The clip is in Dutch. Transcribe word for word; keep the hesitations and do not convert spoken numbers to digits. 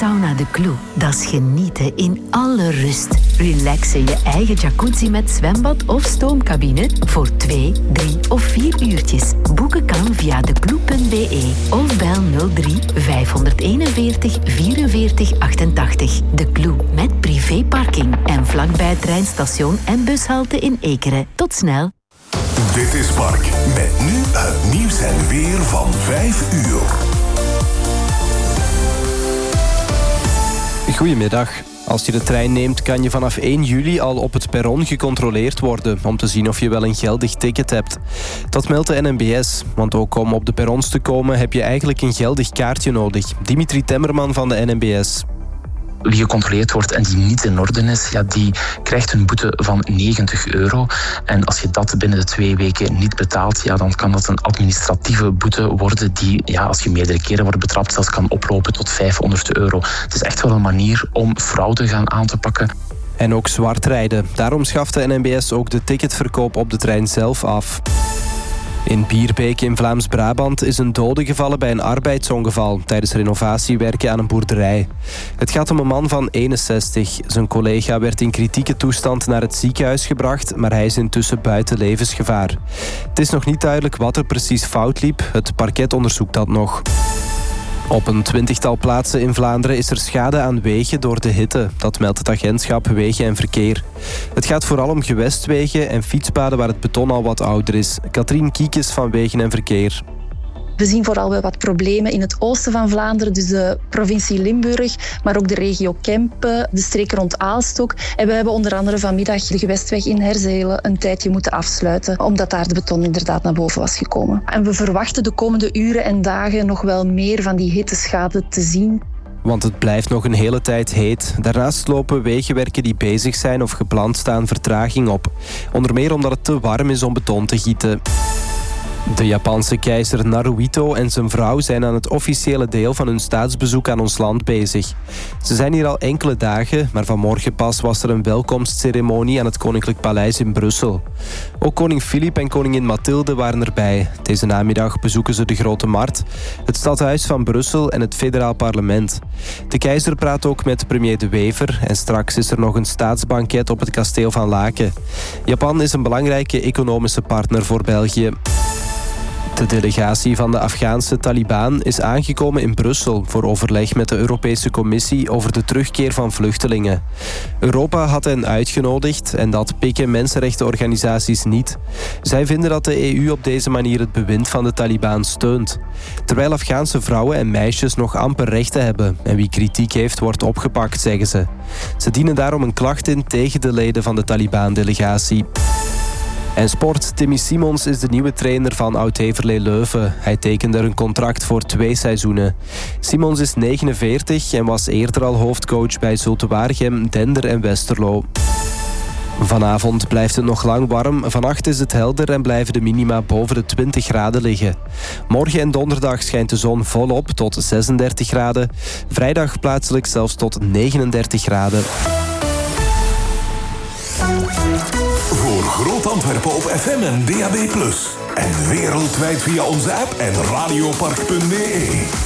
Sauna De Clou. Dat is genieten in alle rust. Relax in je eigen jacuzzi met zwembad of stoomcabine voor twee, drie of vier uurtjes. Boeken kan via declou punt b e of bel nul drie vijf een vier vierenveertig achtentachtig. De Clou met privéparking en vlakbij het treinstation en bushalte in Ekeren. Tot snel. Dit is Mark, met nu het nieuws en weer van vijf uur. Goedemiddag. Als je de trein neemt, kan je vanaf één juli al op het perron gecontroleerd worden om te zien of je wel een geldig ticket hebt. Dat meldt de N M B S, want ook om op de perrons te komen heb je eigenlijk een geldig kaartje nodig. Dimitri Temmerman van de N M B S. Wie gecontroleerd wordt en die niet in orde is, ja, die krijgt een boete van negentig euro. En als je dat binnen de twee weken niet betaalt, ja, dan kan dat een administratieve boete worden die, ja, als je meerdere keren wordt betrapt, zelfs kan oplopen tot vijfhonderd euro. Het is echt wel een manier om fraude gaan aan te pakken. En ook zwart rijden. Daarom schaft de N M B S ook de ticketverkoop op de trein zelf af. In Bierbeek in Vlaams-Brabant is een dode gevallen bij een arbeidsongeval tijdens renovatiewerken aan een boerderij. Het gaat om een man van eenenzestig. Zijn collega werd in kritieke toestand naar het ziekenhuis gebracht, maar hij is intussen buiten levensgevaar. Het is nog niet duidelijk wat er precies fout liep. Het parket onderzoekt dat nog. Op een twintigtal plaatsen in Vlaanderen is er schade aan wegen door de hitte. Dat meldt het agentschap Wegen en Verkeer. Het gaat vooral om gewestwegen en fietspaden waar het beton al wat ouder is. Katrien Kiekes van Wegen en Verkeer. We zien vooral wel wat problemen in het oosten van Vlaanderen, dus de provincie Limburg, maar ook de regio Kempen, de streek rond Aalstok. En we hebben onder andere vanmiddag de gewestweg in Herzelen een tijdje moeten afsluiten, omdat daar de beton inderdaad naar boven was gekomen. En we verwachten de komende uren en dagen nog wel meer van die hitteschade te zien. Want het blijft nog een hele tijd heet. Daarnaast lopen wegenwerken die bezig zijn of gepland staan vertraging op. Onder meer omdat het te warm is om beton te gieten. De Japanse keizer Naruhito en zijn vrouw zijn aan het officiële deel van hun staatsbezoek aan ons land bezig. Ze zijn hier al enkele dagen, maar vanmorgen pas was er een welkomstceremonie aan het Koninklijk Paleis in Brussel. Ook koning Filip en koningin Mathilde waren erbij. Deze namiddag bezoeken ze de Grote Markt, het stadhuis van Brussel en het federaal parlement. De keizer praat ook met premier De Wever en straks is er nog een staatsbanket op het kasteel van Laken. Japan is een belangrijke economische partner voor België. De delegatie van de Afghaanse Taliban is aangekomen in Brussel voor overleg met de Europese Commissie over de terugkeer van vluchtelingen. Europa had hen uitgenodigd en dat pikken mensenrechtenorganisaties niet. Zij vinden dat de E U op deze manier het bewind van de Taliban steunt. Terwijl Afghaanse vrouwen en meisjes nog amper rechten hebben en wie kritiek heeft wordt opgepakt, zeggen ze. Ze dienen daarom een klacht in tegen de leden van de Taliban-delegatie. En sport. Timmy Simons is de nieuwe trainer van Oud-Heverlee Leuven. Hij tekende er een contract voor twee seizoenen. Simons is negenenveertig en was eerder al hoofdcoach bij Zulte Waregem, Dender en Westerlo. Vanavond blijft het nog lang warm. Vannacht is het helder en blijven de minima boven de twintig graden liggen. Morgen en donderdag schijnt de zon volop tot zesendertig graden. Vrijdag plaatselijk zelfs tot negenendertig graden. Voor Groot Antwerpen op F M en D A B plus. En wereldwijd via onze app en radiopark punt b e.